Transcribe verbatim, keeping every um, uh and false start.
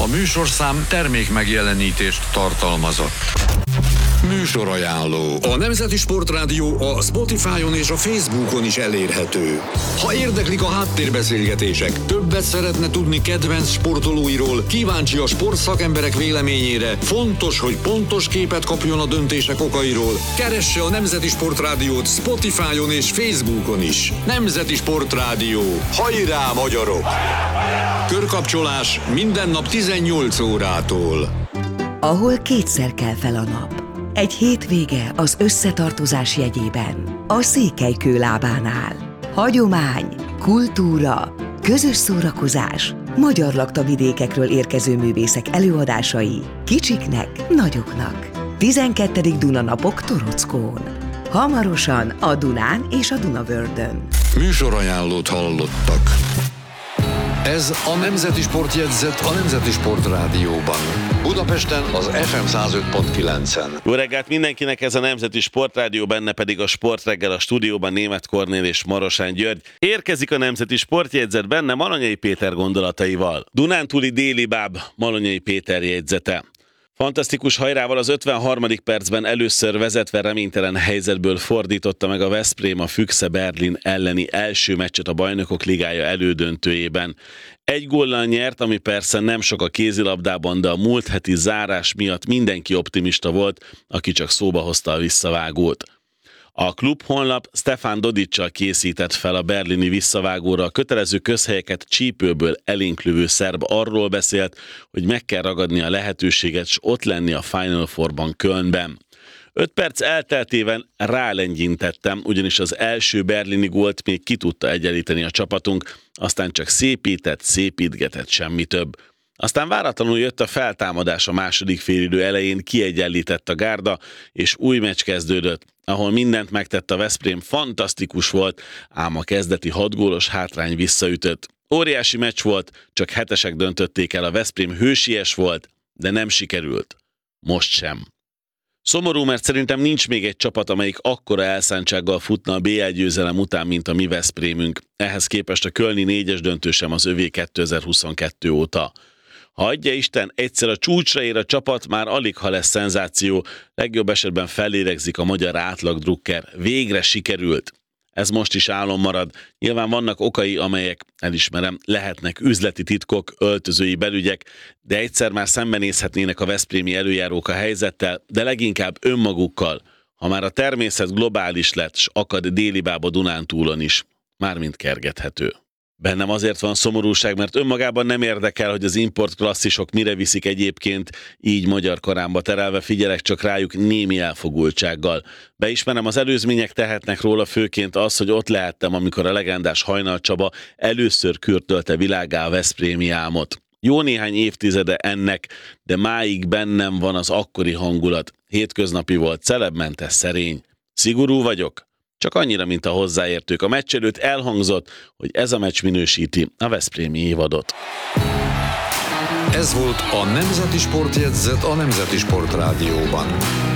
A műsorszám termék megjelenítést tartalmazott. Műsorajánló. A Nemzeti Sportrádió a Spotify-on és a Facebookon is elérhető. Ha érdeklik a háttérbeszélgetések, többet szeretne tudni kedvenc sportolóiról, kíváncsi a sportszakemberek véleményére, fontos, hogy pontos képet kapjon a döntések okairól, keresse a Nemzeti Sportrádiót Spotify-on és Facebookon is. Nemzeti Sportrádió. Hajrá, magyarok! Körkapcsolás minden nap tizennyolc órától. Ahol kétszer kell fel a nap. Egy hétvége az összetartozás jegyében. A Székelykő lábánál. Hagyomány, kultúra, közös szórakozás, magyar laktavidékekről érkező művészek előadásai, kicsiknek, nagyoknak. tizenkettedik Dunanapok Torockón. Hamarosan a Dunán és a Dunavördön. Műsorajánlót hallottak. Ez a Nemzeti Sportjegyzet a Nemzeti Sportrádióban. Budapesten az ef em száz öt pont kilencen. Jó reggelt mindenkinek, ez a Nemzeti Sportrádió, benne pedig a Sportreggel, a stúdióban Németh Kornél és Marosán György. Érkezik a Nemzeti Sportjegyzet, benne Malonyai Péter gondolataival. Dunántúli déli báb, Malonyai Péter jegyzete. Fantasztikus hajrával az ötvenharmadik percben először vezetve reménytelen helyzetből fordította meg a Veszprém a Füchse Berlin elleni első meccset a Bajnokok Ligája elődöntőjében. Egy góllal nyert, ami persze nem sok a kézilabdában, de a múlt heti zárás miatt mindenki optimista volt, aki csak szóba hozta a visszavágót. A klub honlap Stefan Dodicsal készített fel a berlini visszavágóra, a kötelező közhelyeket csípőből elénk lövő szerb arról beszélt, hogy meg kell ragadni a lehetőséget, s ott lenni a Final Fourban Kölnben. Öt perc elteltében rálegyintettem, ugyanis az első berlini gólt még ki tudta egyenlíteni a csapatunk, aztán csak szépített, szépítgetett, semmi több. Aztán váratlanul jött a feltámadás a második félidő elején, kiegyenlített a gárda, és új meccs kezdődött, ahol mindent megtett a Veszprém, fantasztikus volt, ám a kezdeti hat gólos hátrány visszaütött. Óriási meccs volt, csak hetesek döntötték el, a Veszprém hősies volt, de nem sikerült. Most sem. Szomorú, mert szerintem nincs még egy csapat, amelyik akkora elszántsággal futna a bé el győzelem után, mint a mi Veszprémünk. Ehhez képest a kölni négyes döntő sem az övé kétezer-huszonkettő óta. Ha adja Isten, egyszer a csúcsra ér a csapat, már alig ha lesz szenzáció, legjobb esetben felélegzik a magyar átlagdrukker. Végre sikerült. Ez most is álom marad. Nyilván vannak okai, amelyek, elismerem, lehetnek üzleti titkok, öltözői belügyek, de egyszer már szembenézhetnének a veszprémi előjárók a helyzettel, de leginkább önmagukkal, ha már a természet globális lett, s akad déli báb a Dunántúlon is. Mármint kergethető. Bennem azért van szomorúság, mert önmagában nem érdekel, hogy az import klasszisok mire viszik egyébként, így magyar karámba terelve figyelek csak rájuk némi elfogultsággal. Beismerem, az előzmények tehetnek róla, főként az, hogy ott lehettem, amikor a legendás Hajnal Csaba először kürtölte világgá a veszprémi álmot. Jó néhány évtizede ennek, de máig bennem van az akkori hangulat. Hétköznapi volt, celebmentes, szerény. Szigorú vagyok? Csak annyira, mint a hozzáértők. A meccs előtt elhangzott, hogy ez a meccs minősíti a veszprémi évadot. Ez volt a Nemzeti Sportjegyzet a Nemzeti Sportrádióban.